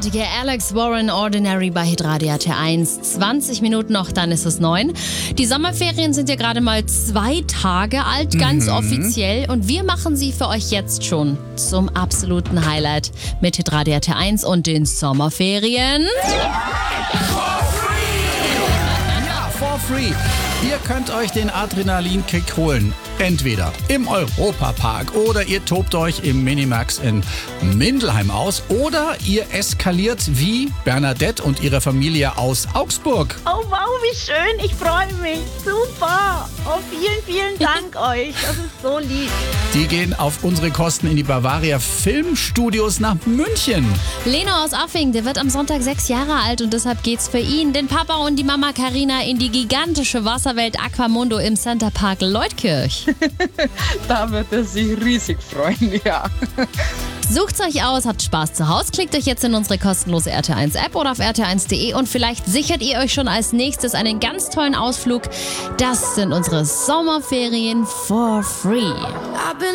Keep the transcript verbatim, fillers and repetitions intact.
großartige Alex Warren, Ordinary bei Hitradio R T eins. zwanzig Minuten noch, dann ist es neun. Die Sommerferien sind ja gerade mal zwei Tage alt, ganz Mhm. offiziell. Und wir machen sie für euch jetzt schon zum absoluten Highlight mit Hitradio R T eins und den Sommerferien. Ja, for free. Ihr könnt euch den Adrenalinkick holen. Entweder im Europapark oder ihr tobt euch im Minimax in Mindelheim aus oder ihr eskaliert wie Bernadette und ihre Familie aus Augsburg. Oh wow, wie schön, ich freue mich. Super. Oh, vielen, vielen Dank euch. Das ist so lieb. Die gehen auf unsere Kosten in die Bavaria Filmstudios nach München. Leno aus Affing, der wird am Sonntag sechs Jahre alt und deshalb geht's für ihn, den Papa und die Mama Carina in die gigantische Wasserwelt Aquamundo im Centerpark Leutkirch. Da wird er sich riesig freuen, ja. Sucht's euch aus, habt Spaß zu Hause, klickt euch jetzt in unsere kostenlose R T eins App oder auf r t eins punkt de und vielleicht sichert ihr euch schon als nächstes einen ganz tollen Ausflug. Das sind unsere Sommerferien for free.